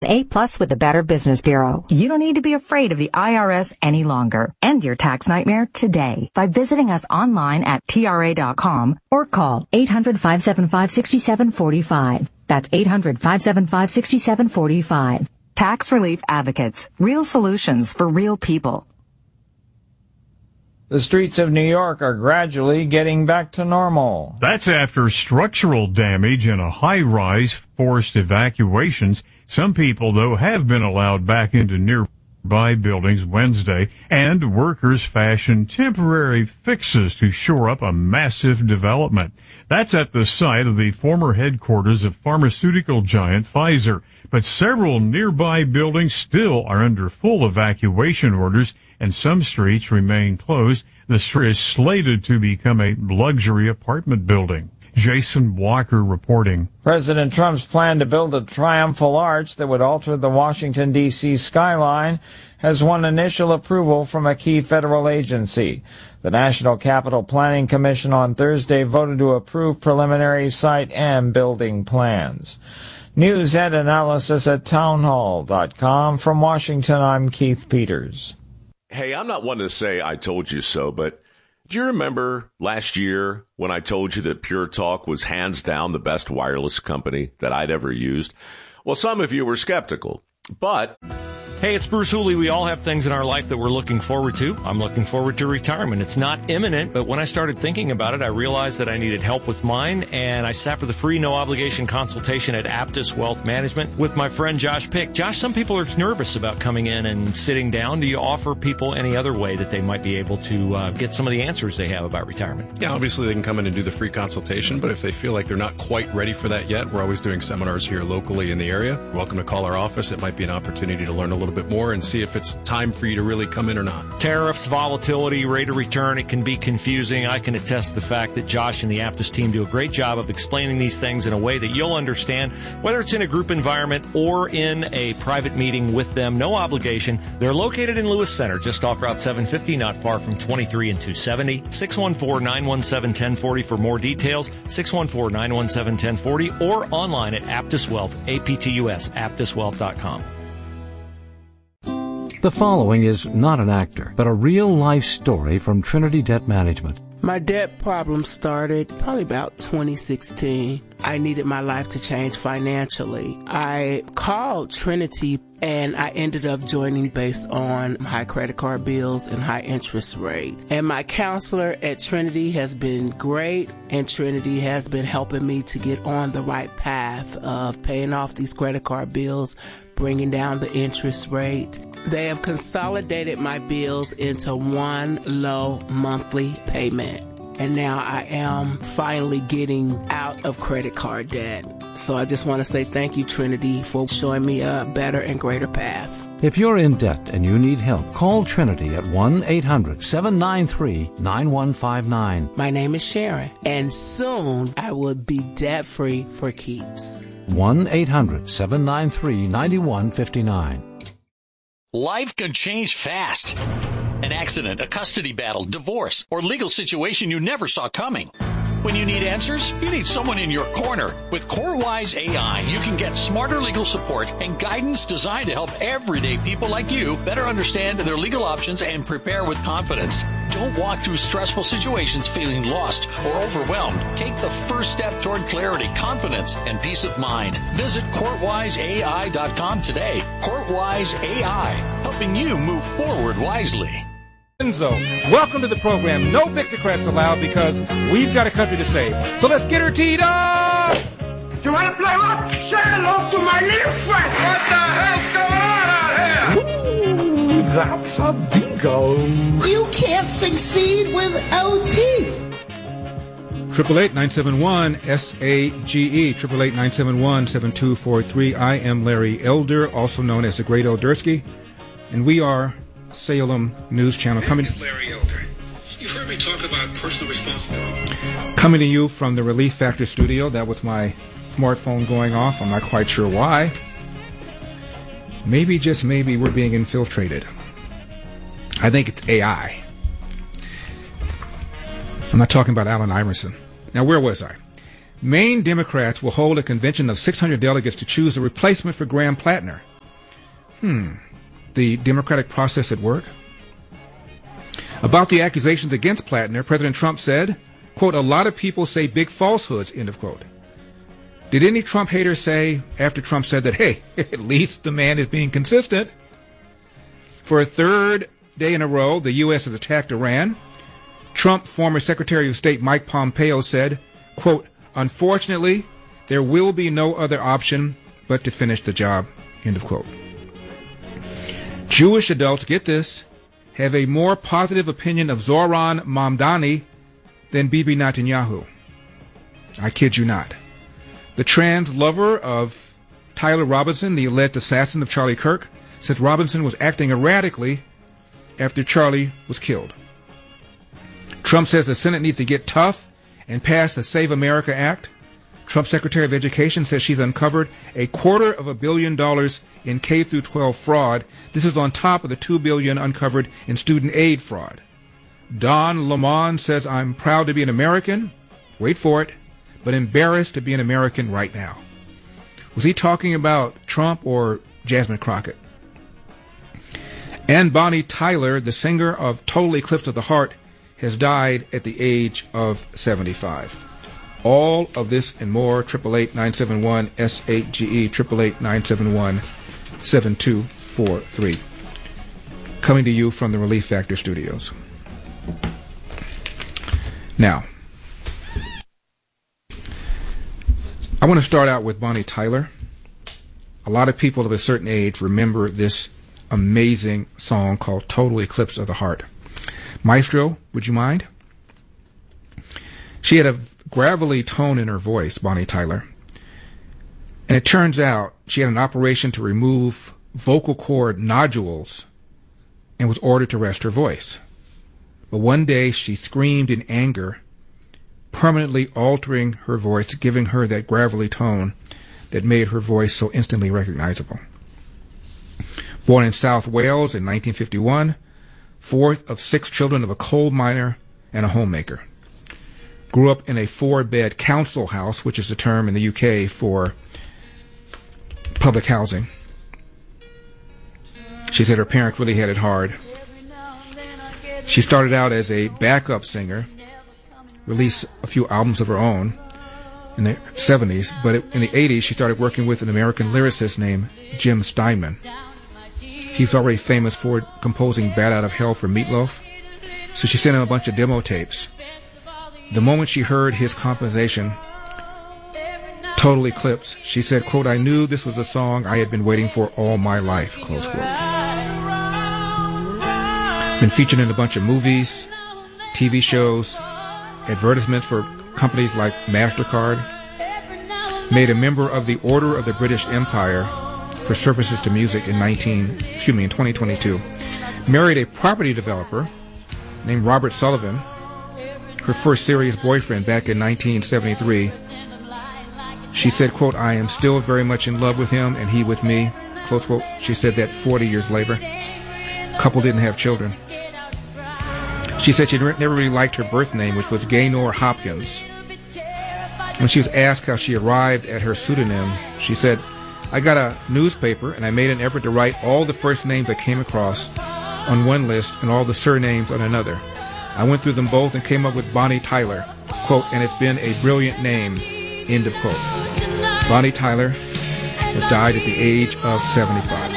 A+ with the Better Business Bureau. You don't need to be afraid of the IRS any longer. End your tax nightmare today by visiting us online at TRA.com or call 800-575-6745. That's 800-575-6745. Tax Relief Advocates. Real solutions for real people. The streets of New York are gradually getting back to normal. That's after structural damage and a high-rise forced evacuations. Some people, though, have been allowed back into nearby buildings Wednesday, and workers fashioned temporary fixes to shore up a massive development. That's at the site of the former headquarters of pharmaceutical giant Pfizer. But several nearby buildings still are under full evacuation orders, and some streets remain closed. The street is slated to become a luxury apartment building. Jason Walker reporting. President Trump's plan to build a triumphal arch that would alter the Washington, D.C. skyline has won initial approval from a key federal agency. The National Capital Planning Commission on Thursday voted to approve preliminary site and building plans. News and analysis at townhall.com. From Washington, I'm Keith Peters. Hey, I'm not one to say I told you so, but do you remember last year when I told you that Pure Talk was hands down the best wireless company that I'd ever used? Well, some of you were skeptical, but... Hey, it's Bruce Hooley. We all have things in our life that we're looking forward to. I'm looking forward to retirement. It's not imminent, but when I started thinking about it, I realized that I needed help with mine, and I sat for the free, no-obligation consultation at Aptus Wealth Management with my friend Josh Pick. Josh, some people are nervous about coming in and sitting down. Do you offer people any other way that they might be able to get some of the answers they have about retirement? Yeah, obviously they can come in and do the free consultation, but if they feel like they're not quite ready for that yet, we're always doing seminars here locally in the area. You're welcome to call our office. It might be an opportunity to learn a little bit more and see if it's time for you to really come in or not. Tariffs, volatility, rate of return, it can be confusing. I can attest to the fact that Josh and the Aptus team do a great job of explaining these things in a way that you'll understand, whether it's in a group environment or in a private meeting with them. No obligation. They're located in Lewis Center, just off Route 750, not far from 23 and 270. 614-917-1040 for more details. 614-917-1040 or online at Aptus Wealth, APTUS, aptuswealth.com. The following is not an actor, but a real-life story from Trinity Debt Management. My debt problem started probably about 2016. I needed my life to change financially. I called Trinity and I ended up joining based on high credit card bills and high interest rate. And my counselor at Trinity has been great, and Trinity has been helping me to get on the right path of paying off these credit card bills, bringing down the interest rate. They have consolidated my bills into one low monthly payment. And now I am finally getting out of credit card debt. So I just want to say thank you, Trinity, for showing me a better and greater path. If you're in debt and you need help, call Trinity at 1-800-793-9159. My name is Sharon, and soon I will be debt-free for keeps. 1-800-793-9159. Life can change fast. An accident, a custody battle, divorce, or legal situation you never saw coming. When you need answers, you need someone in your corner. With CoreWise AI, you can get smarter legal support and guidance designed to help everyday people like you better understand their legal options and prepare with confidence. Don't walk through stressful situations feeling lost or overwhelmed. Take the first step toward clarity, confidence, and peace of mind. Visit CourtWiseAI.com today. CourtWise AI, helping you move forward wisely. Welcome to the program. No Victocrats allowed because we've got a country to save. So let's get her teed up! You want to play what? Say hello to my little friend! What the hell's going on out here? Ooh, that's a bingo. You can't succeed without teeth. 888-971-SAGE, 888-971-7243. I am Larry Elder, also known as the Great Eldersky, and we are Salem News Channel. Coming is Larry Elder. You've heard me talk about personal responsibility. Coming to you from the Relief Factor studio. That was my smartphone going off. I'm not quite sure why. Maybe, just maybe, we're being infiltrated. I think it's AI. I'm not talking about Allen Iverson. Now, where was I? Maine Democrats will hold a convention of 600 delegates to choose a replacement for Graham Plattner. the democratic process at work? About the accusations against Plattner, President Trump said, quote, a lot of people say big falsehoods, end of quote. Did any Trump hater say, after Trump said that, hey, at least the man is being consistent? For a third day in a row, the U.S. has attacked Iran. Trump former Secretary of State Mike Pompeo said, quote, unfortunately, there will be no other option but to finish the job, end of quote. Jewish adults, get this, have a more positive opinion of Zoran Mamdani than Bibi Netanyahu. I kid you not. The trans lover of Tyler Robinson, the alleged assassin of Charlie Kirk, says Robinson was acting erratically after Charlie was killed. Trump says the Senate needs to get tough and pass the Save America Act. Trump's Secretary of Education says she's uncovered $250 million in K-12 fraud. This is on top of the $2 billion uncovered in student aid fraud. Don Lemon says, I'm proud to be an American, wait for it, but embarrassed to be an American right now. Was he talking about Trump or Jasmine Crockett? And Bonnie Tyler, the singer of Total Eclipse of the Heart, has died at the age of 75. All of this and more, 888-971-SHGE, 888-971-7243. Coming to you from the Relief Factor Studios. Now, I want to start out with Bonnie Tyler. A lot of people of a certain age remember this amazing song called Total Eclipse of the Heart. Maestro, would you mind? She had a gravelly tone in her voice, Bonnie Tyler. And it turns out she had an operation to remove vocal cord nodules and was ordered to rest her voice. But one day she screamed in anger, permanently altering her voice, giving her that gravelly tone that made her voice so instantly recognizable. Born in South Wales in 1951, fourth of 6 children of a coal miner and a homemaker. Grew up in a 4-bed council house, which is a term in the UK for public housing. She said her parents really had it hard. She started out as a backup singer, released a few albums of her own in the 70s, but in the 80s she started working with an American lyricist named Jim Steinman. He's already famous for composing Bat Out of Hell for Meatloaf, so she sent him a bunch of demo tapes. The moment she heard his composition, Total Eclipse, she said, quote, I knew this was a song I had been waiting for all my life, close quote. Been featured in a bunch of movies, TV shows, advertisements for companies like MasterCard. Made a member of the Order of the British Empire for services to music in 2022. Married a property developer named Robert Sullivan, her first serious boyfriend back in 1973. She said, quote, I am still very much in love with him and he with me, close quote. She said that 40 years later. Couple didn't have children. She said she never really liked her birth name, which was Gaynor Hopkins. When she was asked how she arrived at her pseudonym, she said, I got a newspaper and I made an effort to write all the first names I came across on one list and all the surnames on another. I went through them both and came up with Bonnie Tyler, quote, and it's been a brilliant name, end of quote. Bonnie Tyler has died at the age of 75.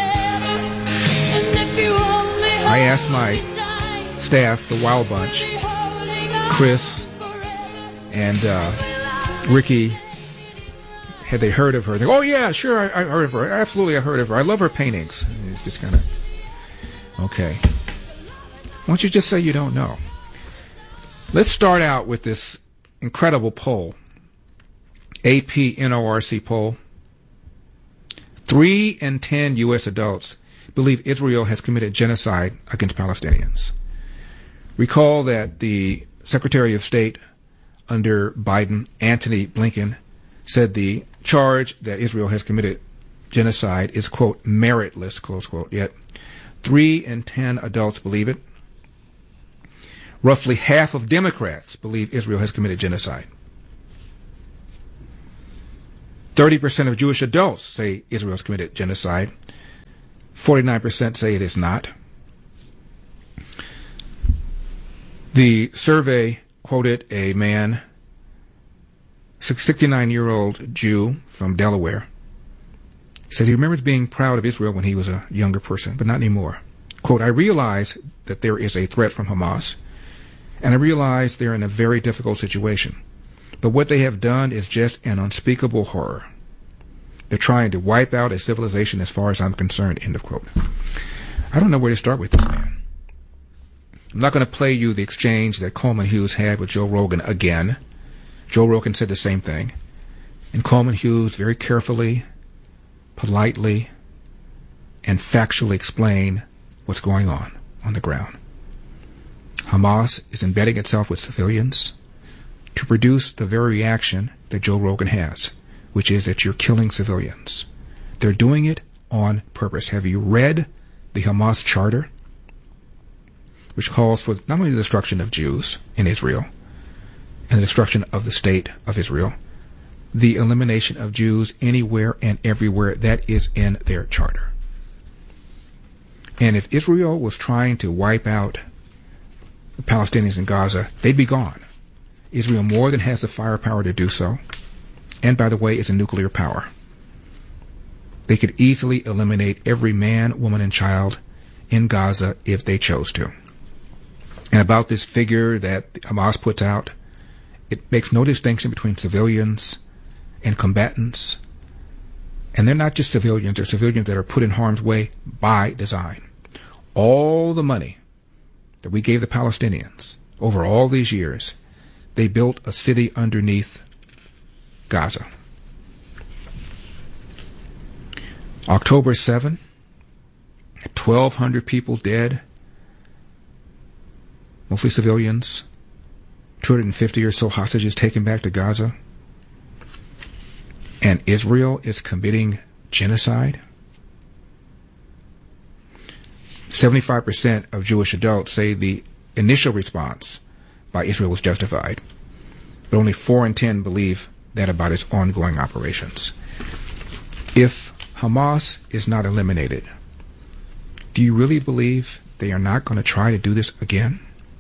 I asked my staff, the Wild Bunch, Chris and Ricky, had they heard of her? They go, oh yeah, sure, I heard of her. Absolutely, I heard of her. I love her paintings. And it's just kind of, okay. Why don't you just say you don't know? Let's start out with this incredible poll. AP NORC poll. 3 in 10 U.S. adults believe Israel has committed genocide against Palestinians. Recall that the Secretary of State under Biden, Antony Blinken, said the charge that Israel has committed genocide is, quote, meritless, close quote. Yet 3 in 10 adults believe it. Roughly half of Democrats believe Israel has committed genocide. 30% of Jewish adults say Israel has committed genocide. 49% say it is not. The survey quoted a man, 69-year-old Jew from Delaware. Says he remembers being proud of Israel when he was a younger person, but not anymore. Quote, I realize that there is a threat from Hamas, and I realize they're in a very difficult situation. But what they have done is just an unspeakable horror. They're trying to wipe out a civilization as far as I'm concerned, end of quote. I don't know where to start with this man. I'm not going to play you the exchange that Coleman Hughes had with Joe Rogan again. Joe Rogan said the same thing. And Coleman Hughes very carefully, politely, and factually explained what's going on the ground. Hamas is embedding itself with civilians to produce the very reaction that Joe Rogan has, which is that you're killing civilians. They're doing it on purpose. Have you read the Hamas charter, which calls for not only the destruction of Jews in Israel and the destruction of the state of Israel, the elimination of Jews anywhere and everywhere? That is in their charter. And if Israel was trying to wipe out the Palestinians in Gaza, they'd be gone. Israel more than has the firepower to do so. And by the way, is a nuclear power. They could easily eliminate every man, woman, and child in Gaza if they chose to. And about this figure that Hamas puts out, it makes no distinction between civilians and combatants. And they're not just civilians, they're civilians that are put in harm's way by design. All the money that we gave the Palestinians over all these years, they built a city underneath Gaza. October 7, 1,200 people dead, mostly civilians, 250 or so hostages taken back to Gaza. And Israel is committing genocide. 75% of Jewish adults say the initial response by Israel was justified, but only 4 in 10 believe that about its ongoing operations. If Hamas is not eliminated, do you really believe they are not going to try to do this again?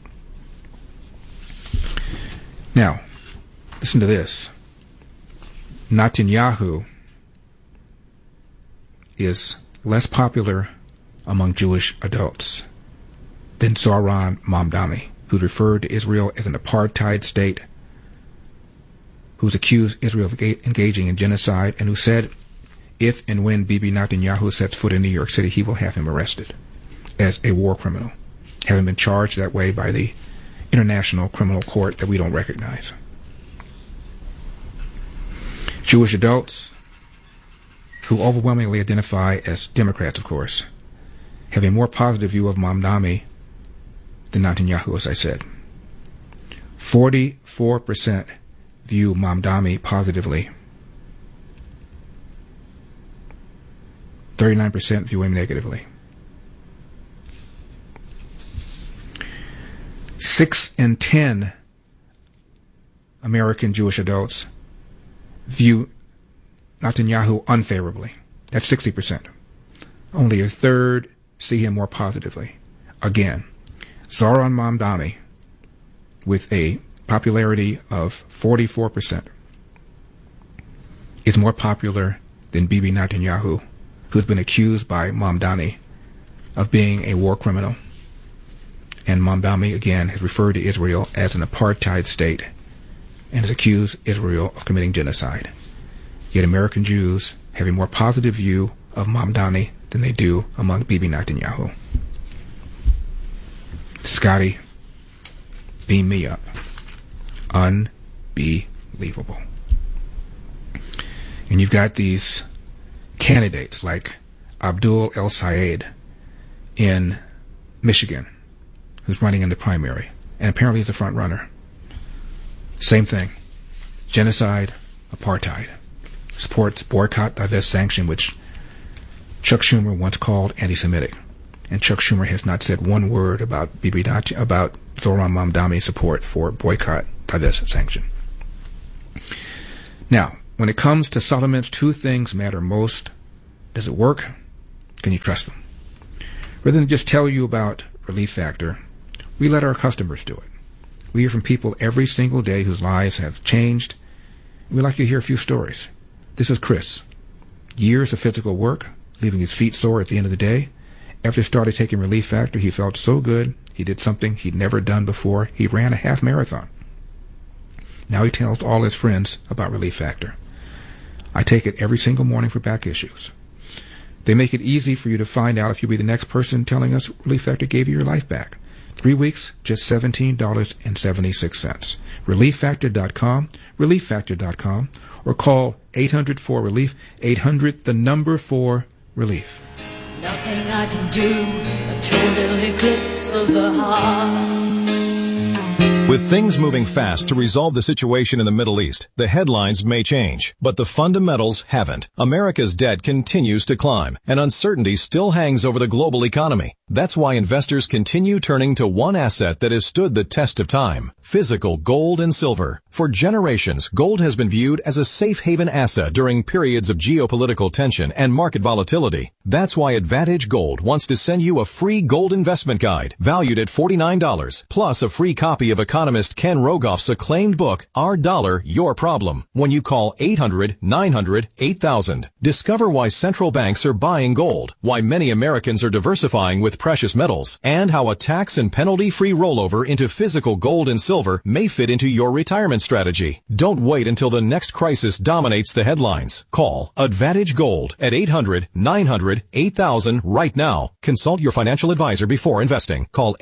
Now, listen to this. Netanyahu is less popular among Jewish adults than Zohran Mamdani, who referred to Israel as an apartheid state, who's accused Israel of engaging in genocide, and who said if and when Bibi Netanyahu sets foot in New York City, he will have him arrested as a war criminal, having been charged that way by the International Criminal Court that we don't recognize. Jewish adults, who overwhelmingly identify as Democrats, of course, have a more positive view of Mamdani than Netanyahu, as I said. 44% view Mamdani positively. 39% view him negatively. 6 in 10 American Jewish adults view Netanyahu unfavorably. That's 60%. Only a third see him more positively. Again, Zohran Mamdani, with a popularity of 44%, is more popular than Bibi Netanyahu, who's been accused by Mamdani of being a war criminal. And Mamdani, again, has referred to Israel as an apartheid state and has accused Israel of committing genocide. Yet American Jews have a more positive view of Mamdani than they do among Bibi Netanyahu. Scotty, beam me up. Unbelievable. And you've got these candidates like Abdul El Sayed in Michigan, who's running in the primary, and apparently is the front runner. Same thing. Genocide, apartheid. Supports boycott, divest, sanction, which Chuck Schumer once called anti-Semitic. And Chuck Schumer has not said one word about about Zohran Mamdani's support for boycott, divest, sanction. Now, when it comes to settlements, two things matter most. Does it work? Can you trust them? Rather than just tell you about Relief Factor, we let our customers do it. We hear from people every single day whose lives have changed. We'd like to hear a few stories. This is Chris. Years of physical work, leaving his feet sore at the end of the day. After he started taking Relief Factor, he felt so good. He did something he'd never done before. He ran a half marathon. Now he tells all his friends about Relief Factor. I take it every single morning for back issues. They make it easy for you to find out if you'll be the next person telling us Relief Factor gave you your life back. 3 weeks, just $17.76. ReliefFactor.com, ReliefFactor.com, or call 800-4-RELIEF, 800-4-RELIEF. Nothing I can do, a total eclipse of the heart. With things moving fast to resolve the situation in the Middle East, the headlines may change, but the fundamentals haven't. America's debt continues to climb, and uncertainty still hangs over the global economy. That's why investors continue turning to one asset that has stood the test of time: physical gold and silver. For generations, gold has been viewed as a safe haven asset during periods of geopolitical tension and market volatility. That's why Advantage Gold wants to send you a free gold investment guide valued at $49, plus a free copy of economist Ken Rogoff's acclaimed book, Our Dollar, Your Problem, when you call 800-900-8000. Discover why central banks are buying gold, why many Americans are diversifying with precious metals, and how a tax and penalty-free rollover into physical gold and silver may fit into your retirement strategy. Don't wait until the next crisis dominates the headlines. Call Advantage Gold at 800-900-8000 right now. Consult your financial advisor before investing. Call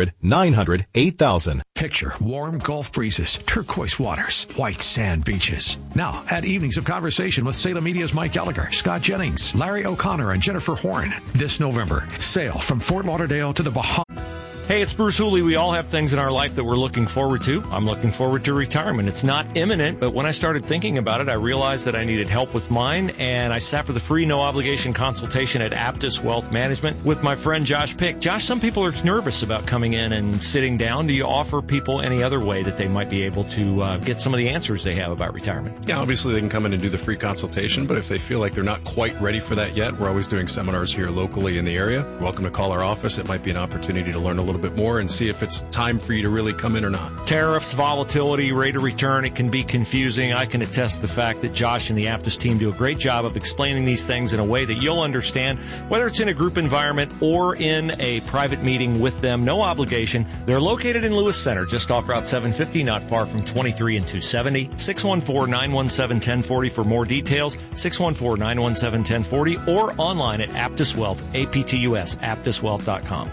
800-900-8000. Picture warm Gulf breezes, turquoise waters, white sand beaches. Now, add evenings of conversation with Salem Media's Mike Gallagher, Scott Jennings, Larry O'Connor, and Jennifer Horn. This November, sail from Fort Lauderdale to the Bahamas. Hey, it's Bruce Hooley. We all have things in our life that we're looking forward to. I'm looking forward to retirement. It's not imminent, but when I started thinking about it, I realized that I needed help with mine, and I sat for the free, no-obligation consultation at Aptus Wealth Management with my friend Josh Pick. Josh, some people are nervous about coming in and sitting down. Do you offer people any other way that they might be able to get some of the answers they have about retirement? Yeah, obviously they can come in and do the free consultation, but if they feel like they're not quite ready for that yet, we're always doing seminars here locally in the area. You're welcome to call our office. It might be an opportunity to learn a little bit more and see if it's time for you to really come in or not. Tariffs, volatility, rate of return, it can be confusing. I can attest to the fact that Josh and the Aptus team do a great job of explaining these things in a way that you'll understand, whether it's in a group environment or in a private meeting with them. No obligation. They're located in Lewis Center, just off Route 750, not far from 23 and 270. 614-917-1040 for more details. 614-917-1040 or online at Aptus Wealth, APTUS, aptuswealth.com.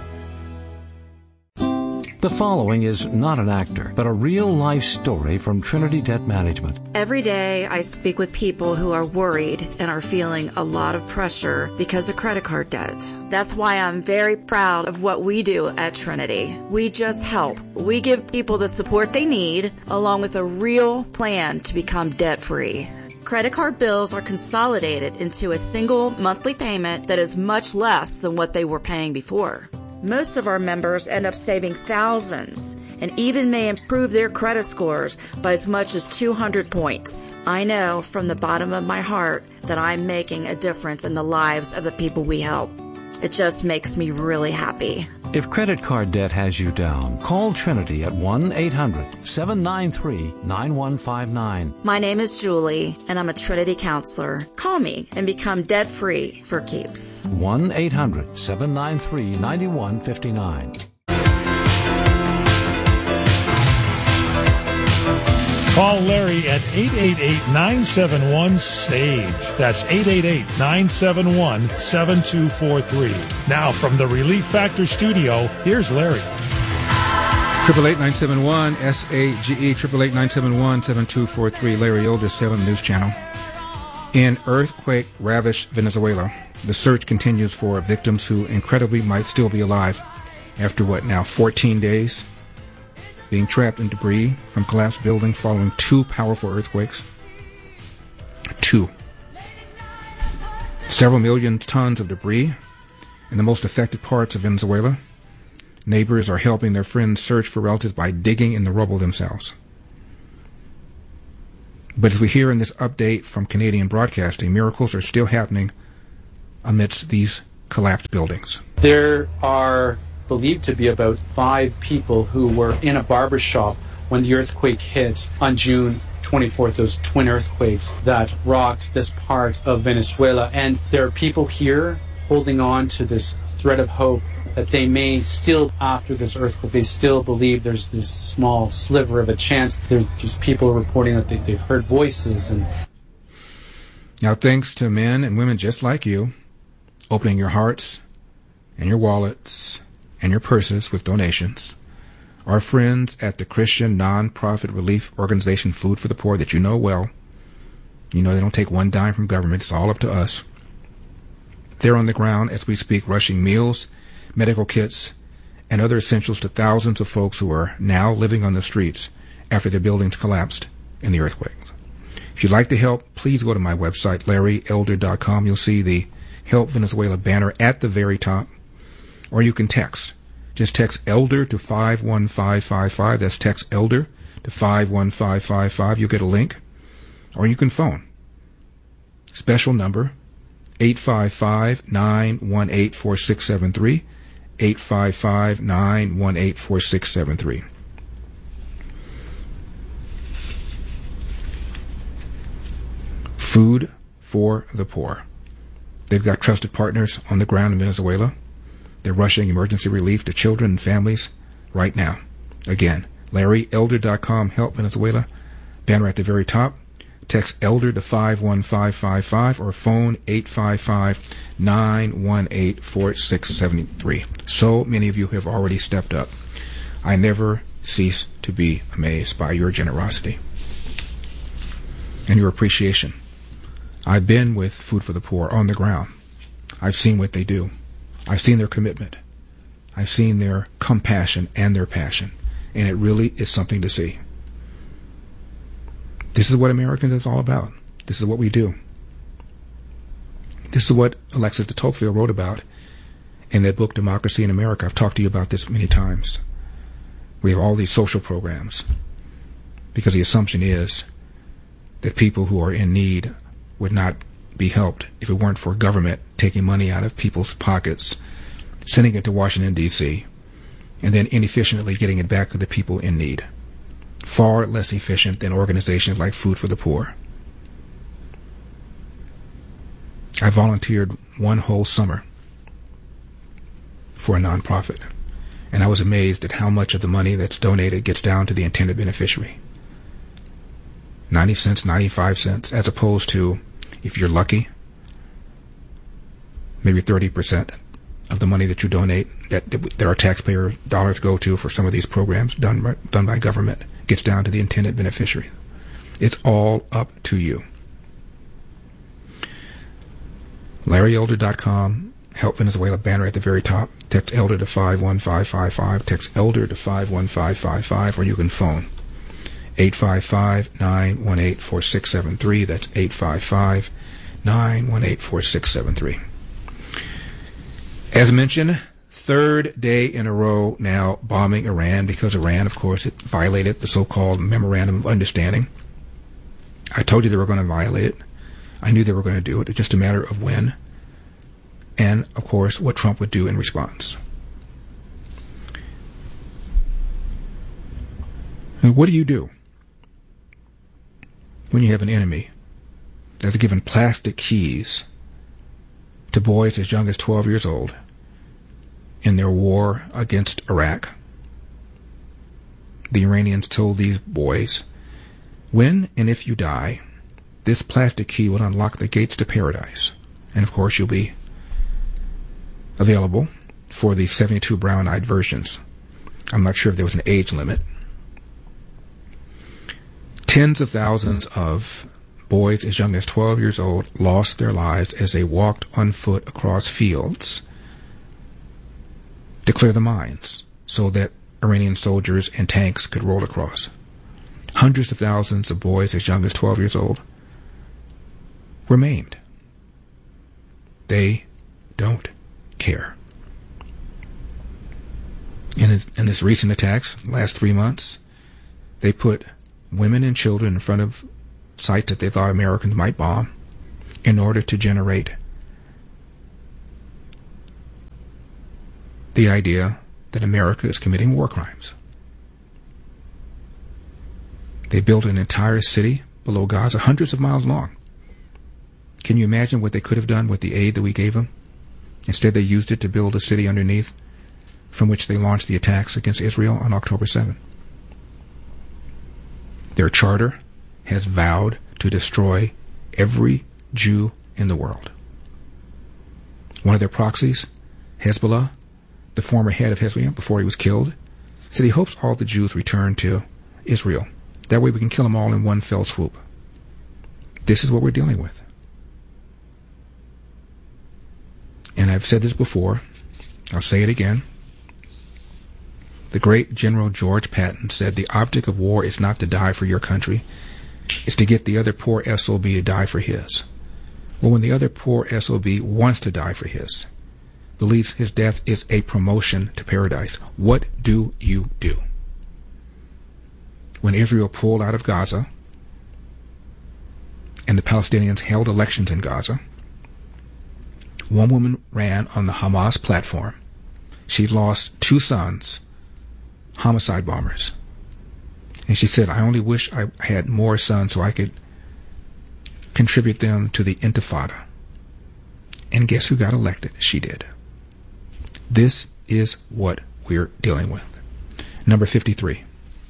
The following is not an actor, but a real-life story from Trinity Debt Management. Every day I speak with people who are worried and are feeling a lot of pressure because of credit card debt. That's why I'm very proud of what we do at Trinity. We just help. We give people the support they need, along with a real plan to become debt-free. Credit card bills are consolidated into a single monthly payment that is much less than what they were paying before. Most of our members end up saving thousands and even may improve their credit scores by as much as 200 points. I know from the bottom of my heart that I'm making a difference in the lives of the people we help. It just makes me really happy. If credit card debt has you down, call Trinity at 1-800-793-9159. My name is Julie, and I'm a Trinity counselor. Call me and become debt-free for keeps. 1-800-793-9159. Call Larry at 888-971-SAGE. That's 888-971-7243. Now from the Relief Factor studio, here's Larry. 888-971-SAGE, 888-971-7243. Larry Elder, Salem News Channel. In earthquake-ravaged Venezuela, the search continues for victims who incredibly might still be alive after 14 days? Being trapped in debris from collapsed buildings following 2 powerful earthquakes. 2. Several million tons of debris in the most affected parts of Venezuela. Neighbors are helping their friends search for relatives by digging in the rubble themselves. But as we hear in this update from Canadian Broadcasting, miracles are still happening amidst these collapsed buildings. There are believed to be about 5 people who were in a barber shop when the earthquake hit on June 24th, those twin earthquakes that rocked this part of Venezuela. And there are people here holding on to this thread of hope that they may still, after this earthquake, they still believe there's this small sliver of a chance. There's just people reporting that they've heard voices. And now, thanks to men and women just like you, opening your hearts and your wallets and your purses with donations, our friends at the Christian non-profit relief organization Food for the Poor that you know well, you know they don't take one dime from government, it's all up to us. They're on the ground as we speak, rushing meals, medical kits, and other essentials to thousands of folks who are now living on the streets after their buildings collapsed in the earthquakes. If you'd like to help, please go to my website, LarryElder.com. You'll see the Help Venezuela banner at the very top, or you can text. Just text ELDER to 51555. That's text ELDER to 51555. You'll get a link. Or you can phone. Special number 855-918-4673. 855-918-4673. Food for the Poor. They've got trusted partners on the ground in Venezuela. They're rushing emergency relief to children and families right now. Again, LarryElder.com, Help Venezuela. Banner at the very top. Text ELDER to 51555 or phone 855-918-4673. So many of you have already stepped up. I never cease to be amazed by your generosity and your appreciation. I've been with Food for the Poor on the ground. I've seen what they do. I've seen their commitment. I've seen their compassion and their passion. And it really is something to see. This is what Americans is all about. This is what we do. This is what Alexis de Tocqueville wrote about in that book, Democracy in America. I've talked to you about this many times. We have all these social programs because the assumption is that people who are in need would not be helped if it weren't for government taking money out of people's pockets, sending it to Washington, D.C., and then inefficiently getting it back to the people in need. Far less efficient than organizations like Food for the Poor. I volunteered one whole summer for a nonprofit, and I was amazed at how much of the money that's donated gets down to the intended beneficiary. 90 cents, 95 cents, as opposed to, if you're lucky, maybe 30% of the money that you donate that our taxpayer dollars go to for some of these programs done by government gets down to the intended beneficiary. It's all up to you. LarryElder.com, Help Venezuela banner at the very top. Text ELDER to 51555. Text ELDER to 51555, or you can phone 855-918-4673. That's 855-918-4673. As mentioned, third day in a row now bombing Iran because Iran, of course, it violated the so-called Memorandum of Understanding. I told you they were going to violate it. I knew they were going to do it. It's just a matter of when and, of course, what Trump would do in response. And what do you do when you have an enemy that's given plastic keys to boys as young as 12 years old in their war against Iraq? The Iranians told these boys, when and if you die, this plastic key will unlock the gates to paradise. And of course, you'll be available for the 72 brown-eyed versions. I'm not sure if there was an age limit. Tens of thousands of boys as young as 12 years old lost their lives as they walked on foot across fields to clear the mines so that Iranian soldiers and tanks could roll across. Hundreds of thousands of boys as young as 12 years old were maimed. They don't care. In this recent attacks, last 3 months, they put women and children in front of sites that they thought Americans might bomb in order to generate the idea that America is committing war crimes. They built an entire city below Gaza, hundreds of miles long. Can you imagine what they could have done with the aid that we gave them? Instead, they used it to build a city underneath from which they launched the attacks against Israel on October 7. Their charter has vowed to destroy every Jew in the world. One of their proxies, Hezbollah, the former head of Hezbollah before he was killed, said he hopes all the Jews return to Israel. That way we can kill them all in one fell swoop. This is what we're dealing with. And I've said this before, I'll say it again. The great General George Patton said the object of war is not to die for your country, it's to get the other poor SOB to die for his. Well, when the other poor SOB wants to die for his, believes his death is a promotion to paradise, what do you do? When Israel pulled out of Gaza and the Palestinians held elections in Gaza, one woman ran on the Hamas platform. She lost 2 sons, homicide bombers. And she said, I only wish I had more sons so I could contribute them to the Intifada. And guess who got elected? She did. This is what we're dealing with. Number 53.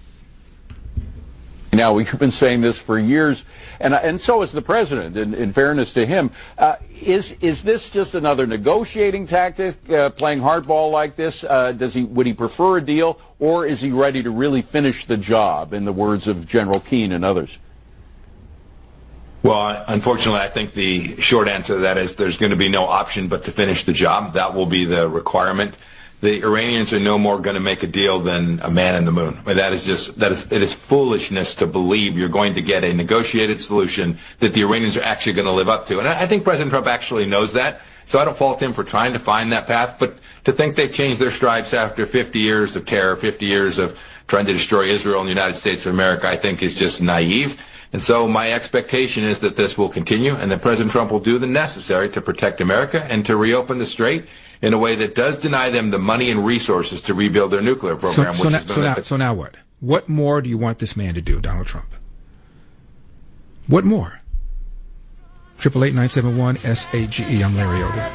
Now, we've been saying this for years, and so is the president, in fairness to him. Is this just another negotiating tactic, playing hardball like this? Would he prefer a deal, or is he ready to really finish the job, in the words of General Keane and others? Well, unfortunately, I think the short answer to that is there's going to be no option but to finish the job. That will be the requirement. The Iranians are no more going to make a deal than a man in the moon. I mean, it is foolishness to believe you're going to get a negotiated solution that the Iranians are actually going to live up to. And I think President Trump actually knows that. So I don't fault him for trying to find that path. But to think they've changed their stripes after 50 years of terror, 50 years of trying to destroy Israel and the United States of America, I think is just naive. And so my expectation is that this will continue and that President Trump will do the necessary to protect America and to reopen the strait in a way that does deny them the money and resources to rebuild their nuclear program. So now what? What more do you want this man to do, Donald Trump? What more? 888-971-SAGE. I'm Larry Elder.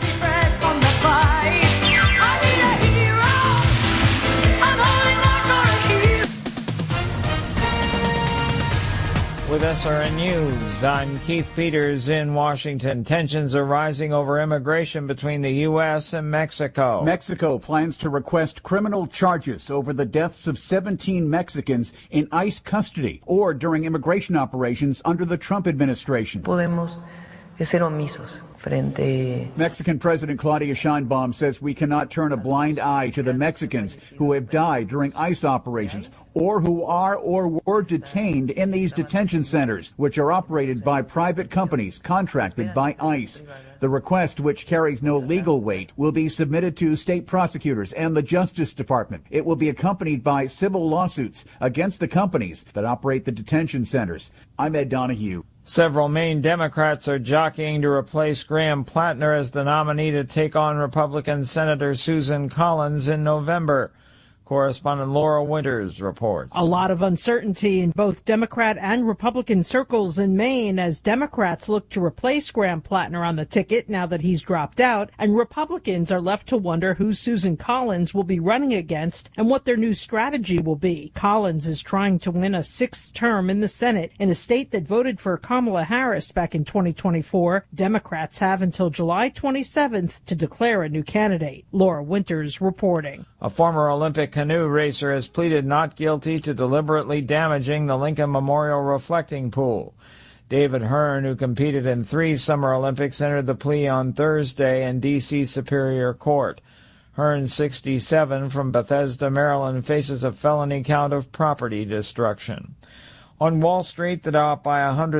With SRN News, I'm Keith Peters in Washington. Tensions are rising over immigration between the U.S. and Mexico. Mexico plans to request criminal charges over the deaths of 17 Mexicans in ICE custody or during immigration operations under the Trump administration. Podemos ser omisos frente. Mexican President Claudia Sheinbaum says we cannot turn a blind eye to the Mexicans who have died during ICE operations or who are or were detained in these detention centers, which are operated by private companies contracted by ICE. The request, which carries no legal weight, will be submitted to state prosecutors and the Justice Department. It will be accompanied by civil lawsuits against the companies that operate the detention centers. I'm Ed Donahue. Several Maine Democrats are jockeying to replace Graham Plattner as the nominee to take on Republican Senator Susan Collins in November. Correspondent Laura Winters reports. A lot of uncertainty in both Democrat and Republican circles in Maine as Democrats look to replace Graham Plattner on the ticket now that he's dropped out, and Republicans are left to wonder who Susan Collins will be running against and what their new strategy will be. Collins is trying to win a 6th term in the Senate in a state that voted for Kamala Harris back in 2024. Democrats have until July 27th to declare a new candidate. Laura Winters reporting. A former Olympic canoe racer has pleaded not guilty to deliberately damaging the Lincoln Memorial reflecting pool. David Hearn, who competed in 3 Summer Olympics, entered the plea on Thursday in D.C. Superior Court. Hearn, 67, from Bethesda, Maryland, faces a felony count of property destruction. On Wall Street, the Dow up by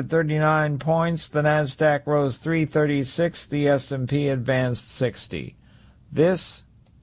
139 points, the Nasdaq rose 336, the S&P advanced 60. This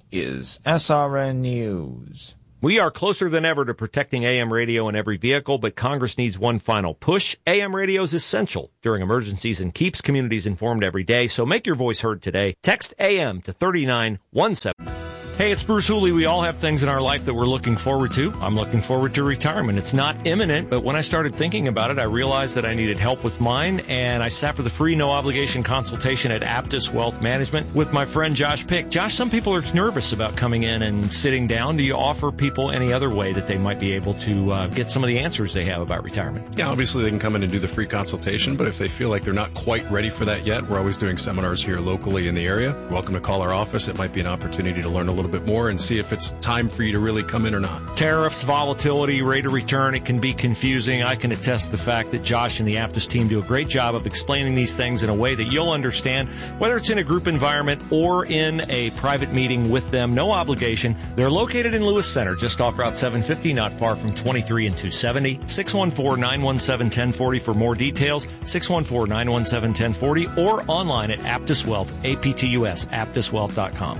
is SRN News. We are closer than ever to protecting AM radio in every vehicle, but Congress needs one final push. AM radio is essential during emergencies and keeps communities informed every day, so make your voice heard today. Text AM to 3917. Hey, it's Bruce Hooley. We all have things in our life that we're looking forward to. I'm looking forward to retirement. It's not imminent, but when I started thinking about it, I realized that I needed help with mine, and I sat for the free, no-obligation consultation at Aptus Wealth Management with my friend Josh Pick. Josh, some people are nervous about coming in and sitting down. Do you offer people any other way that they might be able to get some of the answers they have about retirement? Yeah, obviously they can come in and do the free consultation, but if they feel like they're not quite ready for that yet, we're always doing seminars here locally in the area. Welcome to call our office. It might be an opportunity to learn a little bit more and see if it's time for you to really come in or not. Tariffs, volatility, rate of return, it can be confusing. I can attest to the fact that Josh and the Aptus team do a great job of explaining these things in a way that you'll understand, whether it's in a group environment or in a private meeting with them. No obligation. They're located in Lewis Center, just off Route 750, not far from 23 and 270. 614-917-1040 for more details. 614-917-1040 or online at Aptus Wealth, APTUS, aptuswealth.com.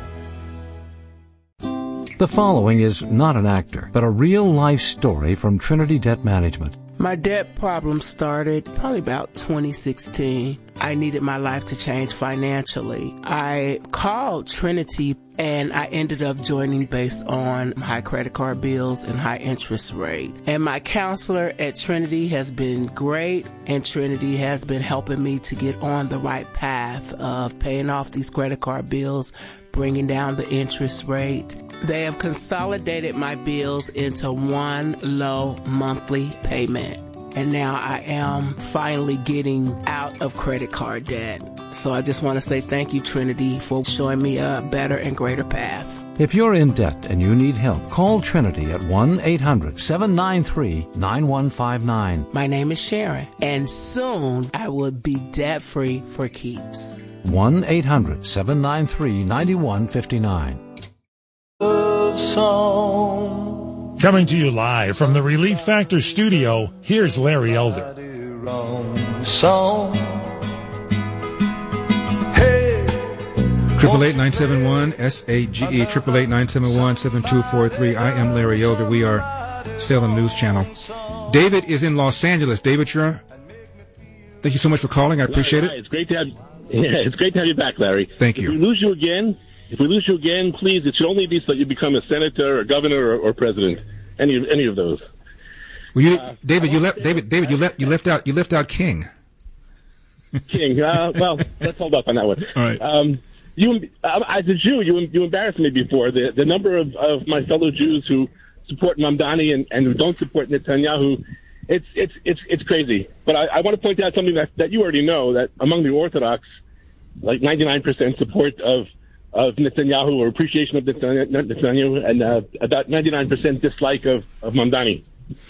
The following is not an actor, but a real-life story from Trinity Debt Management. My debt problem started probably about 2016. I needed my life to change financially. I called Trinity and I ended up joining based on high credit card bills and high interest rate. And my counselor at Trinity has been great, and Trinity has been helping me to get on the right path of paying off these credit card bills, bringing down the interest rate. They have consolidated my bills into one low monthly payment. And now I am finally getting out of credit card debt. So I just want to say thank you, Trinity, for showing me a better and greater path. If you're in debt and you need help, call Trinity at 1-800-793-9159. My name is Sharon, and soon I will be debt-free for keeps. 1-800-793-9159. Coming to you live from the Relief Factor studio, here's Larry Elder. 888-971-SAGE, 888-971-7243. I am Larry Elder. We are Salem News Channel. David is in Los Angeles. David, thank you so much for calling. I appreciate it. It's great to have it's great to have you back, Larry. Thank you. If we lose you again, please, it should only be so you become a senator or governor or president. Any of those. Well, David, you left out King. King. Well, let's hold up on that one. All right. As a Jew, you embarrassed me before. The number of my fellow Jews who support Mamdani and who don't support Netanyahu, it's crazy. But I want to point out something that you already know, that among the Orthodox, like 99% support of Netanyahu or appreciation of Netanyahu, and about 99% dislike of Mamdani.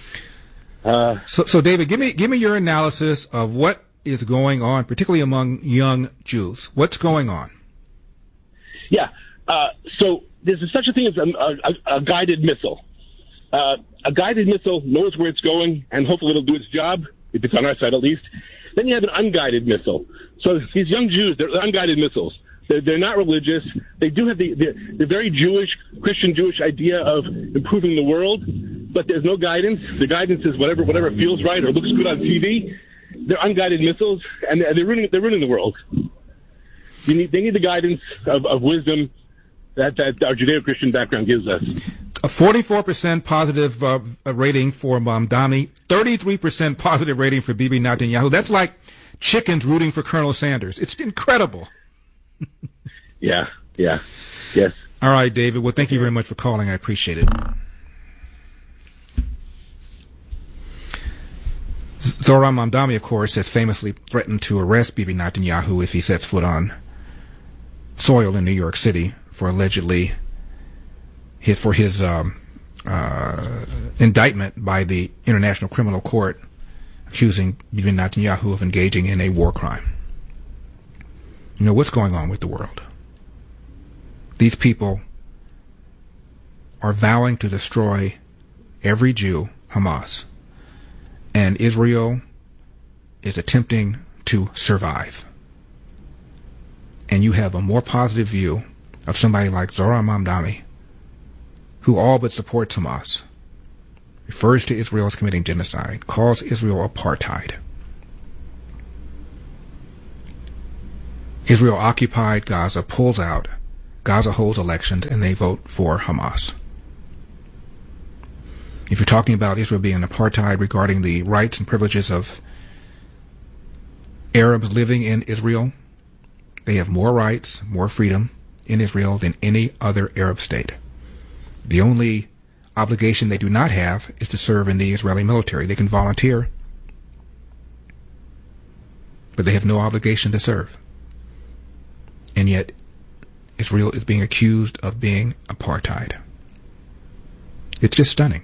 So David, give me your analysis of what is going on, particularly among young Jews. What's going on? Yeah. So there's such a thing as a guided missile. A guided missile knows where it's going, and hopefully it'll do its job, if it's on our side at least. Then you have an unguided missile. So these young Jews, they're unguided missiles. They're not religious. They do have the very Christian Jewish idea of improving the world, but there's no guidance. The guidance is whatever feels right or looks good on TV. They're unguided missiles, and they're ruining the world. They need the guidance of wisdom that our Judeo-Christian background gives us. A 44% positive rating for Mamdani, 33% positive rating for Bibi Netanyahu. That's like chickens rooting for Colonel Sanders. It's incredible. Yeah. Yes. All right, David. Well, thank you very much for calling. I appreciate it. Zohran Mamdani, of course, has famously threatened to arrest Bibi Netanyahu if he sets foot on soil in New York City for allegedly his indictment by the International Criminal Court accusing Bibi Netanyahu of engaging in a war crime. You know, what's going on with the world? These people are vowing to destroy every Jew, Hamas, and Israel is attempting to survive. And you have a more positive view of somebody like Zohran Mamdani, who all but supports Hamas, refers to Israel as committing genocide, calls Israel apartheid. Israel occupied Gaza, pulls out, Gaza holds elections and they vote for Hamas. If you're talking about Israel being apartheid regarding the rights and privileges of Arabs living in Israel, they have more rights, more freedom in Israel than any other Arab state. The only obligation they do not have is to serve in the Israeli military. They can volunteer, but they have no obligation to serve. And yet, Israel is being accused of being apartheid. It's just stunning.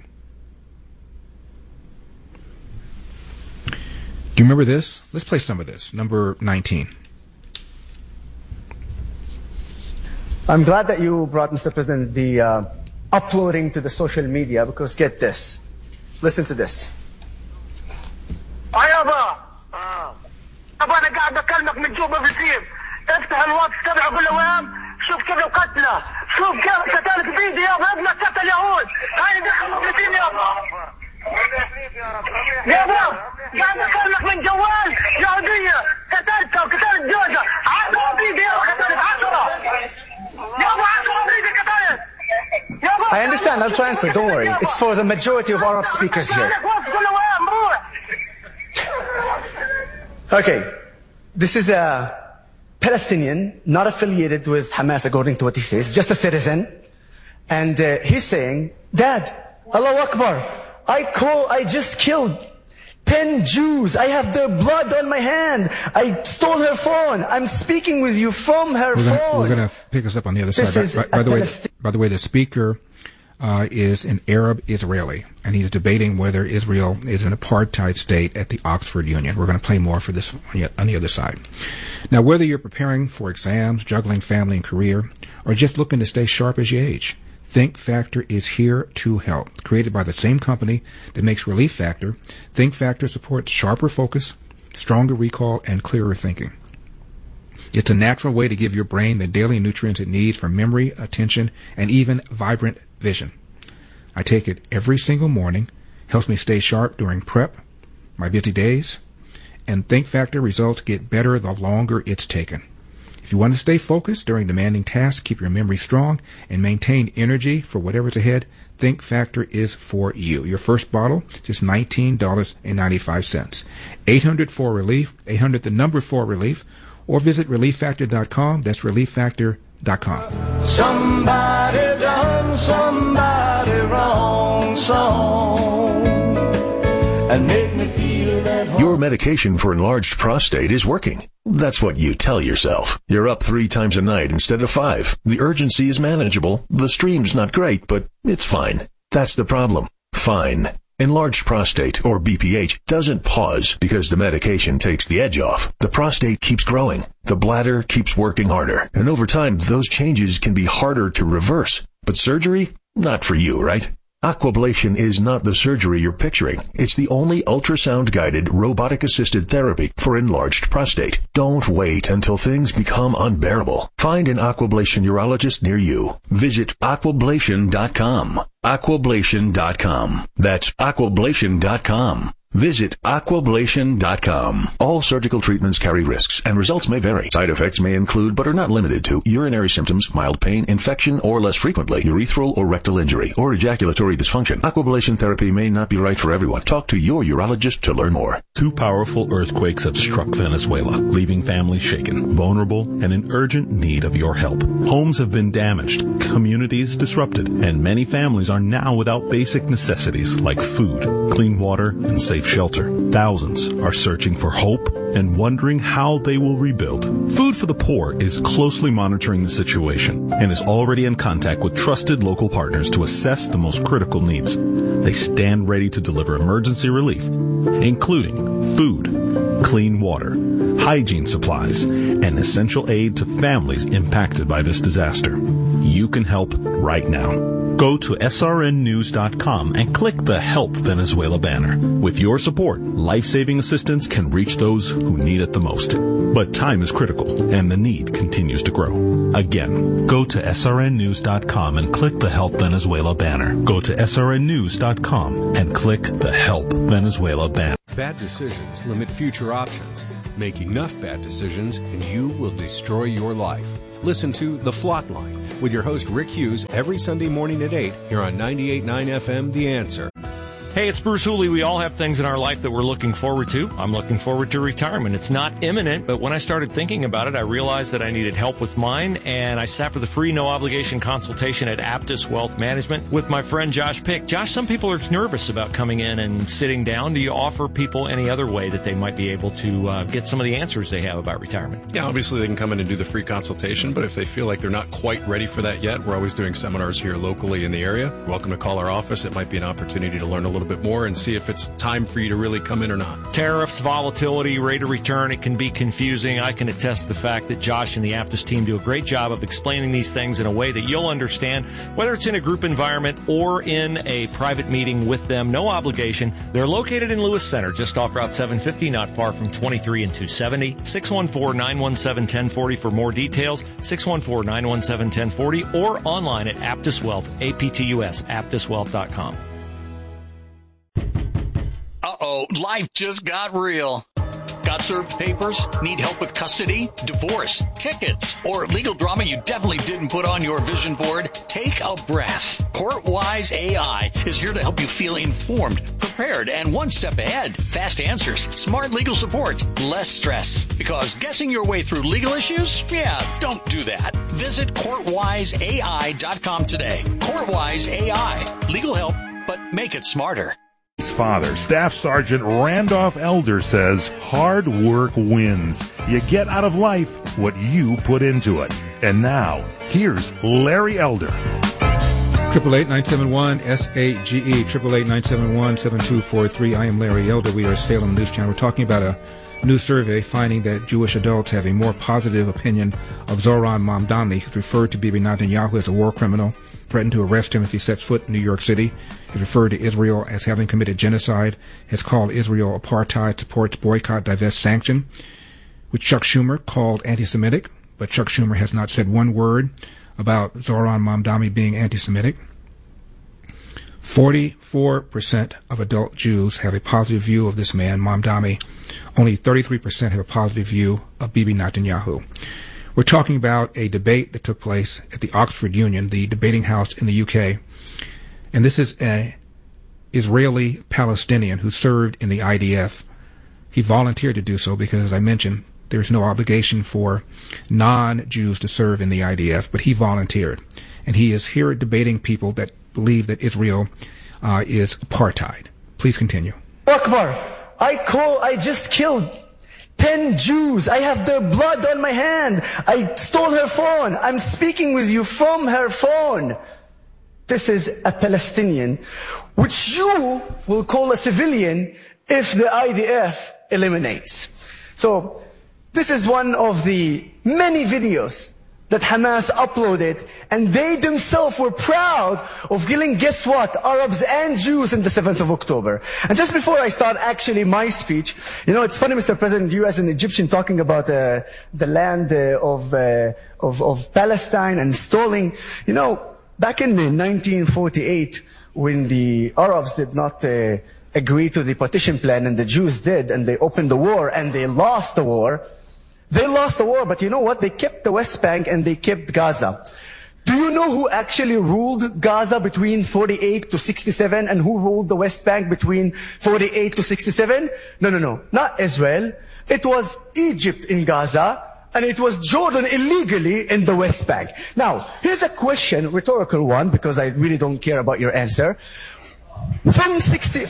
Do you remember this? Let's play some of this. Number 19. I'm glad that you brought, Mr. President, the uploading to the social media, because get this. Listen to this. أبا أنا قاعد أكلمك من جوب الرسيف. افتح الواتس تبعه كل يوم. شوف كيف قتله. شوف كيف قتلت بيدي يابا. ابنك قتل يهود. هاي دخل مفلسين يابا. يابا قاعد أكلمك من جوال يهودية. قتلتها وقتلت جوزها. 10 بيدي يابا قتلت 10. يابا 10 بيدي قتلت. I understand. I'll translate. Don't worry. It's for the majority of Arab speakers here. Okay. This is a Palestinian, not affiliated with Hamas, according to what he says, just a citizen. And he's saying, Dad, Allahu Akbar, I just killed 10 Jews. I have their blood on my hand. I stole her phone. I'm speaking with you from her phone. We're going to pick us up on the other side. By the way, the speaker is an Arab Israeli, and he's debating whether Israel is an apartheid state at the Oxford Union. We're going to play more for this on the other side. Now, whether you're preparing for exams, juggling family and career, or just looking to stay sharp as you age, Think Factor is here to help. Created by the same company that makes Relief Factor, Think Factor supports sharper focus, stronger recall, and clearer thinking. It's a natural way to give your brain the daily nutrients it needs for memory, attention, and even vibrant vision. I take it every single morning, helps me stay sharp during prep, my busy days, and Think Factor results get better the longer it's taken. If you want to stay focused during demanding tasks, keep your memory strong, and maintain energy for whatever's ahead, Think Factor is for you. Your first bottle, just $19.95. 800-4-RELIEF, 800 the number 4-RELIEF, or visit ReliefFactor.com. That's ReliefFactor.com. Somebody done somebody wrong song and make me feel that Your medication for enlarged prostate is working. That's what you tell yourself. You're up 3 times a night instead of 5. The urgency is manageable. The stream's not great, but it's fine. That's the problem. Fine. Enlarged prostate, or BPH, doesn't pause because the medication takes the edge off. The prostate keeps growing. The bladder keeps working harder. And over time, those changes can be harder to reverse. But surgery? Not for you, right? Aquablation is not the surgery you're picturing. It's the only ultrasound-guided, robotic-assisted therapy for enlarged prostate. Don't wait until things become unbearable. Find an Aquablation urologist near you. Visit Aquablation.com. Aquablation.com. That's Aquablation.com. Visit Aquablation.com. All surgical treatments carry risks, and results may vary. Side effects may include, but are not limited to, urinary symptoms, mild pain, infection, or less frequently, urethral or rectal injury, or ejaculatory dysfunction. Aquablation therapy may not be right for everyone. Talk to your urologist to learn more. 2 powerful earthquakes have struck Venezuela, leaving families shaken, vulnerable, and in urgent need of your help. Homes have been damaged, communities disrupted, and many families are now without basic necessities like food, clean water, and safe shelter. Thousands are searching for hope and wondering how they will rebuild. Food for the Poor is closely monitoring the situation and is already in contact with trusted local partners to assess the most critical needs. They stand ready to deliver emergency relief, including food, clean water, hygiene supplies, and essential aid to families impacted by this disaster. You can help right now. Go to srnnews.com and click the Help Venezuela banner. With your support, life-saving assistance can reach those who need it the most. But time is critical, and the need continues to grow. Again, go to srnnews.com and click the Help Venezuela banner. Go to srnnews.com and click the Help Venezuela banner. Bad decisions limit future options. Make enough bad decisions and you will destroy your life. Listen to The Flot Line with your host Rick Hughes every Sunday morning at 8 here on 98.9 FM The Answer. Hey, it's Bruce Hooley. We all have things in our life that we're looking forward to. I'm looking forward to retirement. It's not imminent, but when I started thinking about it, I realized that I needed help with mine, and I sat for the free, no-obligation consultation at Aptus Wealth Management with my friend Josh Pick. Josh, some people are nervous about coming in and sitting down. Do you offer people any other way that they might be able to get some of the answers they have about retirement? Yeah, obviously they can come in and do the free consultation, but if they feel like they're not quite ready for that yet, we're always doing seminars here locally in the area. You're welcome to call our office. It might be an opportunity to learn a little bit more and see if it's time for you to really come in or not. Tariffs, volatility, rate of return, it can be confusing. I can attest to the fact that Josh and the Aptus team do a great job of explaining these things in a way that you'll understand, whether it's in a group environment or in a private meeting with them. No obligation. They're located in Lewis Center, just off Route 750, not far from 23 and 270. 614-917-1040 for more details. 614-917-1040 or online at Aptus Wealth, APTUS, aptuswealth.com. Uh-oh, life just got real. Got served papers? Need help with custody, divorce, tickets, or legal drama you definitely didn't put on your vision board? Take a breath. CourtWise AI is here to help you feel informed, prepared, and one step ahead. Fast answers, smart legal support, less stress. Because guessing your way through legal issues? Yeah, don't do that. Visit CourtWiseAI.com today. CourtWise AI. Legal help, but make it smarter. Father, Staff Sergeant Randolph Elder says, hard work wins. You get out of life what you put into it. And now, here's Larry Elder. 888-971-SAGE, 888-971-7243. I am Larry Elder. We are Salem News Channel. We're talking about a new survey finding that Jewish adults have a more positive opinion of Zohran Mamdani, who's referred to Bibi Netanyahu as a war criminal, threatened to arrest him if he sets foot in New York City. He's referred to Israel as having committed genocide, has called Israel apartheid, supports boycott, divest, sanction, which Chuck Schumer called anti-Semitic, but Chuck Schumer has not said one word about Zohran Mamdani being anti-Semitic. 44% of adult Jews have a positive view of this man, Mamdani. Only 33% have a positive view of Bibi Netanyahu. We're talking about a debate that took place at the Oxford Union, the debating house in the UK. And this is an Israeli Palestinian who served in the IDF. He volunteered to do so because, as I mentioned, there's no obligation for non-Jews to serve in the IDF, but he volunteered. And he is here debating people that believe that Israel is apartheid. Please continue. Akbar, I just killed 10 Jews. I have their blood on my hand. I stole her phone. I'm speaking with you from her phone. This is a Palestinian, which you will call a civilian if the IDF eliminates. So this is one of the many videos that Hamas uploaded, and they themselves were proud of killing, guess what, Arabs and Jews in the 7th of October. And just before I start actually my speech, you know, it's funny, Mr. President, you as an Egyptian talking about the land of Palestine and stalling. You know, back in 1948, when the Arabs did not agree to the partition plan and the Jews did, and they opened the war and they lost the war, but you know what? They kept the West Bank and they kept Gaza. Do you know who actually ruled Gaza between 48 to 67 and who ruled the West Bank between 48 to 67? No. Not Israel. It was Egypt in Gaza, and it was Jordan illegally in the West Bank. Now, here's a question, rhetorical one, because I really don't care about your answer. From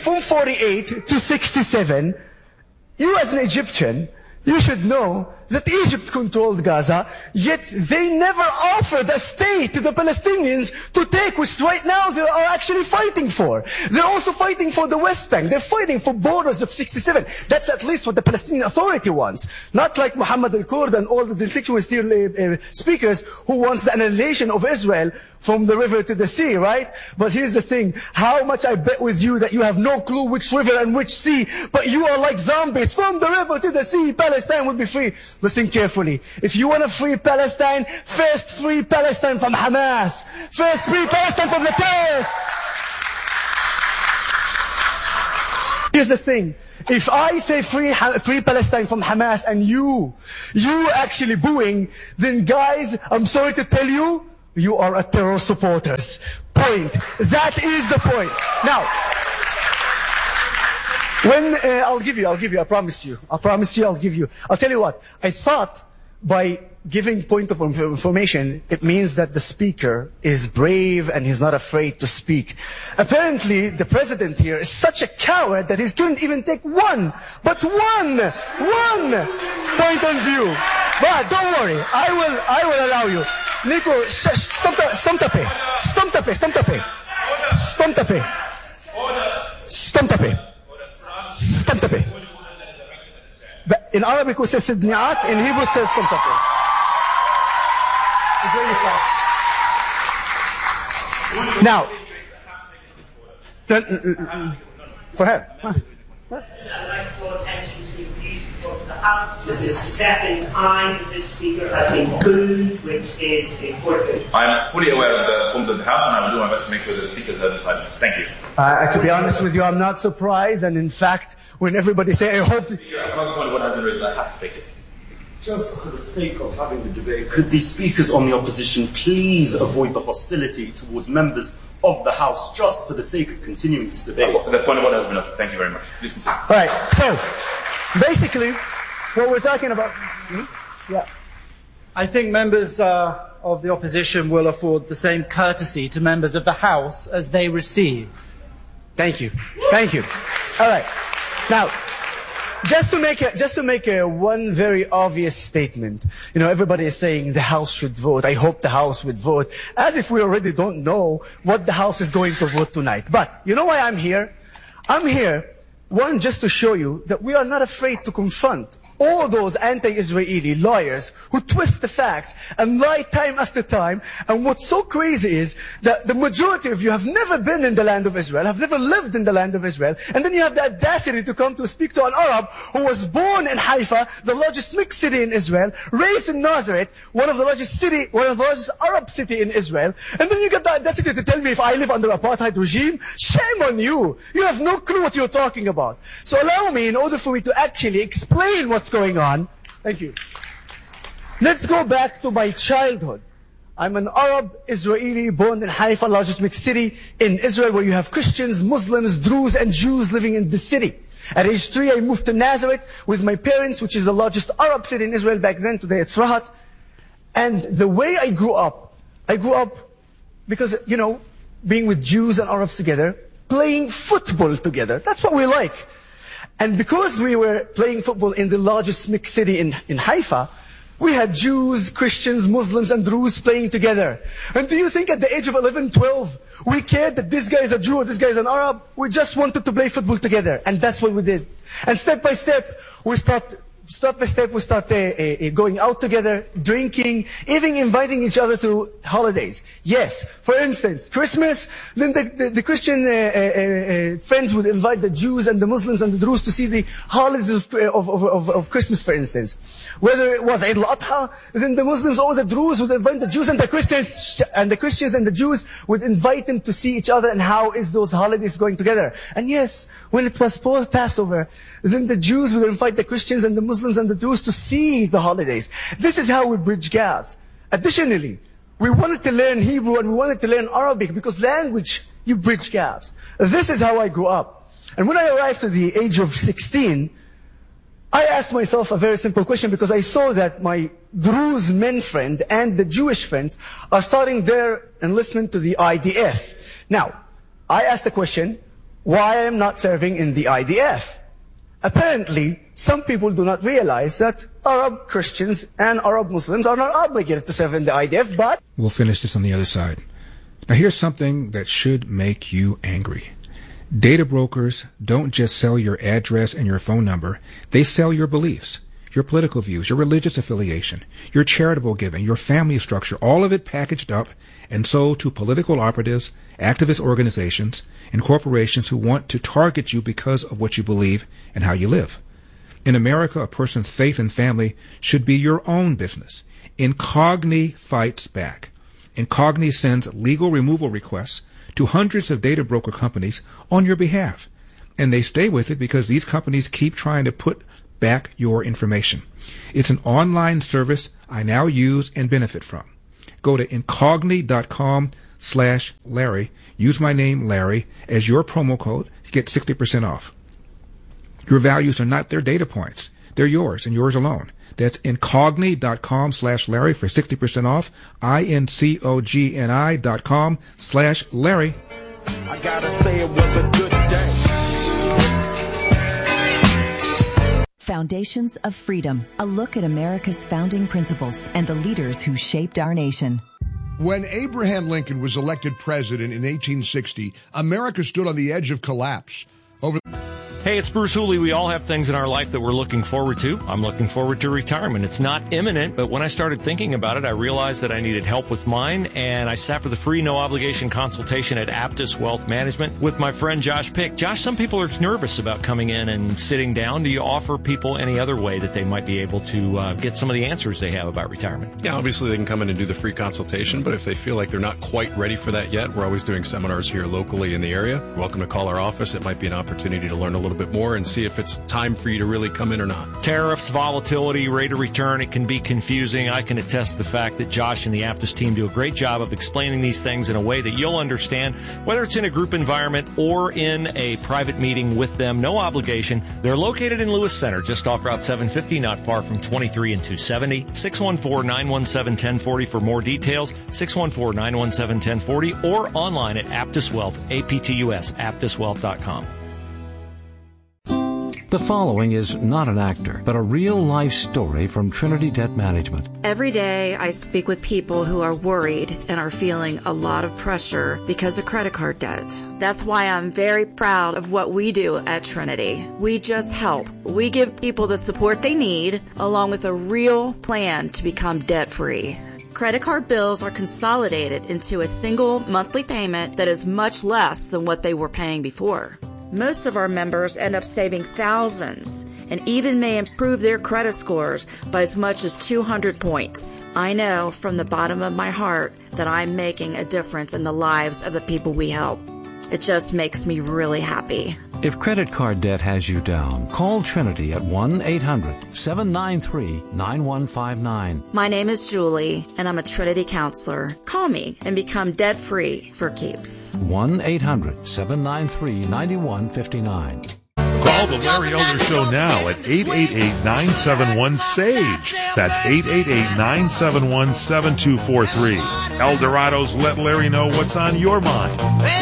48 to 67, you as an Egyptian, you should know that Egypt controlled Gaza, yet they never offered a state to the Palestinians to take, which right now they are actually fighting for. They're also fighting for the West Bank. They're fighting for borders of 67. That's at least what the Palestinian Authority wants. Not like Muhammad al-Kurd and all the constituency speakers who wants the annihilation of Israel from the river to the sea, right? But here's the thing. How much I bet with you that you have no clue which river and which sea, but you are like zombies. From the river to the sea, Palestine will be free. Listen carefully. If you want to free Palestine, first free Palestine from Hamas. First free Palestine from the terrorists. Here's the thing. If I say free Palestine from Hamas and you actually booing, then guys, I'm sorry to tell you, you are a terror supporters. Point. That is the point. Now, when I'll give you, I promise you, I'll give you. I'll tell you what, I thought by giving point of information, it means that the speaker is brave and he's not afraid to speak. Apparently, the president here is such a coward that he couldn't even take one point of view. But don't worry, I will allow you. Nico, stomtape. In Arabic we say sidni'at, in Hebrew says stomtape. Now, for her. This is the second time that this speaker has been booed, which is important. I'm fully aware of the forms of the House, and I will do my best to make sure the speaker heard the silence. Thank you. To be honest with you, I'm not surprised, and in fact, when everybody say, I hope... Another point what has been raised, I have to take it. Just for the sake of having the debate, could the speakers on the opposition please avoid the hostility towards members of the House, just for the sake of continuing this debate? The point of what has been up. Thank you very much. Please continue. All right, so, basically, what we're talking about... Yeah. I think members of the opposition will afford the same courtesy to members of the House as they receive. Thank you. All right. Now, just to make one very obvious statement, everybody is saying the House should vote. I hope the House would vote, as if we already don't know what the House is going to vote tonight. But you know why I'm here? I'm here, one, just to show you that we are not afraid to confront all those anti-Israeli lawyers who twist the facts and lie time after time. And what's so crazy is that the majority of you have never been in the land of Israel, have never lived in the land of Israel, and then you have the audacity to come to speak to an Arab who was born in Haifa, the largest mixed city in Israel, raised in Nazareth, one of the largest Arab city in Israel, and then you get the audacity to tell me if I live under apartheid regime. Shame on you! You have no clue what you're talking about. So allow me, in order for me to actually explain what's going on. Thank you. Let's go back to my childhood. I'm an Arab Israeli born in Haifa, largest mixed city in Israel, where you have Christians, Muslims, Druze, and Jews living in the city. At age 3, I moved to Nazareth with my parents, which is the largest Arab city in Israel back then. Today it's Rahat. And the way I grew up because, being with Jews and Arabs together, playing football together. That's what we like. And because we were playing football in the largest mixed city in Haifa, we had Jews, Christians, Muslims, and Druze playing together. And do you think at the age of 11, 12, we cared that this guy is a Jew or this guy is an Arab? We just wanted to play football together. And that's what we did. And step by step, we start going out together, drinking, even inviting each other to holidays. Yes, for instance, Christmas, then the Christian friends would invite the Jews and the Muslims and the Druze to see the holidays of Christmas, for instance. Whether it was Eid al-Adha, then the Muslims or the Druze would invite the Jews, and the Christians and the Jews would invite them to see each other and how is those holidays going together. And yes, when it was Passover, then the Jews would invite the Christians and the Muslims and the Druze to see the holidays. This is how we bridge gaps. Additionally, we wanted to learn Hebrew and we wanted to learn Arabic because language, you bridge gaps. This is how I grew up. And when I arrived to the age of 16, I asked myself a very simple question because I saw that my Druze men friend and the Jewish friends are starting their enlistment to the IDF. Now, I asked the question, why I am not serving in the IDF? Apparently, some people do not realize that Arab Christians and Arab Muslims are not obligated to serve in the IDF, but... We'll finish this on the other side. Now here's something that should make you angry. Data brokers don't just sell your address and your phone number. They sell your beliefs, your political views, your religious affiliation, your charitable giving, your family structure, all of it packaged up and sold to political operatives, activist organizations, and corporations who want to target you because of what you believe and how you live. In America, a person's faith and family should be your own business. Incogni fights back. Incogni sends legal removal requests to hundreds of data broker companies on your behalf. And they stay with it because these companies keep trying to put back your information. It's an online service I now use and benefit from. Go to incogni.com/Larry. Use my name, Larry, as your promo code to get 60% off. Your values are not their data points. They're yours and yours alone. That's incogni.com/Larry for 60% off. incogni.com/Larry. I gotta say it was a good day. Foundations of Freedom, a look at America's founding principles and the leaders who shaped our nation. When Abraham Lincoln was elected president in 1860, America stood on the edge of collapse. Hey, it's Bruce Hooley. We all have things in our life that we're looking forward to. I'm looking forward to retirement. It's not imminent, but when I started thinking about it, I realized that I needed help with mine, and I sat for the free, no-obligation consultation at Aptus Wealth Management with my friend Josh Pick. Josh, some people are nervous about coming in and sitting down. Do you offer people any other way that they might be able to get some of the answers they have about retirement? Yeah, obviously they can come in and do the free consultation, but if they feel like they're not quite ready for that yet, we're always doing seminars here locally in the area. You're welcome to call our office. It might be an opportunity to learn a little bit more and see if it's time for you to really come in or not. Tariffs, volatility, rate of return, it can be confusing. I can attest to the fact that Josh and the Aptus team do a great job of explaining these things in a way that you'll understand, whether it's in a group environment or in a private meeting with them. No obligation. They're located in Lewis Center, just off Route 750, not far from 23 and 270. 614-917-1040 for more details. 614-917-1040 or online at Aptus Wealth, APTUS, aptuswealth.com. The following is not an actor, but a real-life story from Trinity Debt Management. Every day I speak with people who are worried and are feeling a lot of pressure because of credit card debt. That's why I'm very proud of what we do at Trinity. We just help. We give people the support they need, along with a real plan to become debt-free. Credit card bills are consolidated into a single monthly payment that is much less than what they were paying before. Most of our members end up saving thousands and even may improve their credit scores by as much as 200 points. I know from the bottom of my heart that I'm making a difference in the lives of the people we help. It just makes me really happy. If credit card debt has you down, call Trinity at 1-800-793-9159. My name is Julie, and I'm a Trinity counselor. Call me and become debt-free for keeps. 1-800-793-9159. Call the Larry Elder Show now at 888-971-SAGE. That's 888-971-7243. Eldorado's Let Larry Know What's on Your Mind.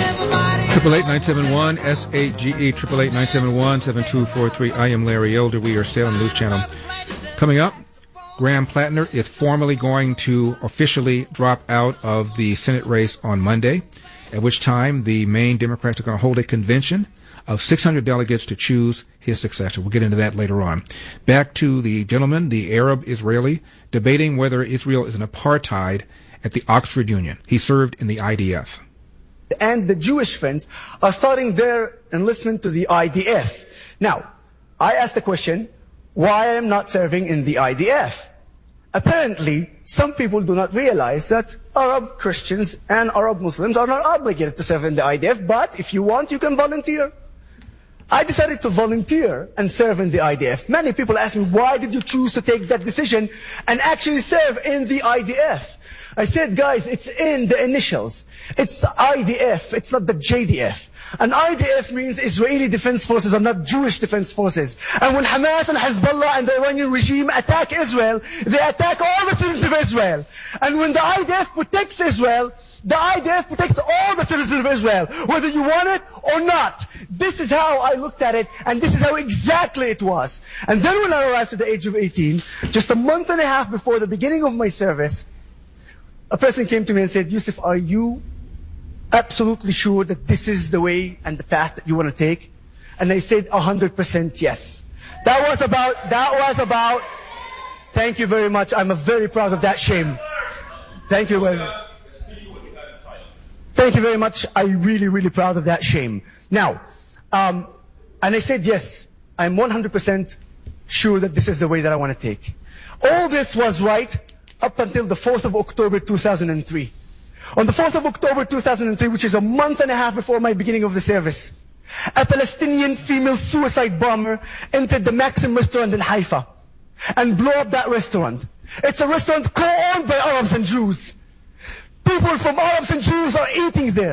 888-971-SAGE, 888-971-7243. I am Larry Elder. We are still on the News Channel. Coming up, Graham Plattner is formally going to officially drop out of the Senate race on Monday, at which time the Maine Democrats are going to hold a convention of 600 delegates to choose his successor. We'll get into that later on. Back to the gentleman, the Arab-Israeli, debating whether Israel is an apartheid at the Oxford Union. He served in the IDF. And the Jewish friends are starting their enlistment to the IDF. Now, I asked the question, why I am not serving in the IDF? Apparently, some people do not realize that Arab Christians and Arab Muslims are not obligated to serve in the IDF, but if you want, you can volunteer. I decided to volunteer and serve in the IDF. Many people ask me, why did you choose to take that decision and actually serve in the IDF? I said, guys, it's in the initials. It's the IDF. It's not the JDF. And IDF means Israeli Defense Forces are not Jewish Defense Forces. And when Hamas and Hezbollah and the Iranian regime attack Israel, they attack all the citizens of Israel. And when the IDF protects Israel, the IDF protects all the citizens of Israel, whether you want it or not. This is how I looked at it, and this is how exactly it was. And then when I arrived at the age of 18, just a month and a half before the beginning of my service, a person came to me and said, Yusuf, are you absolutely sure that this is the way and the path that you want to take? And I said 100% yes. That was about, thank you very much. I'm very proud of that shame. Thank you very much. Thank you very much. I'm really, really proud of that shame. Now, and I said, yes, I'm 100% sure that this is the way that I want to take. All this was right up until the 4th of October 2003. On the 4th of October 2003, which is a month and a half before my beginning of the service, A Palestinian female suicide bomber entered the Maxim restaurant in Haifa and blew up that restaurant. It's a restaurant co-owned by Arabs and Jews. People from Arabs and Jews are eating there.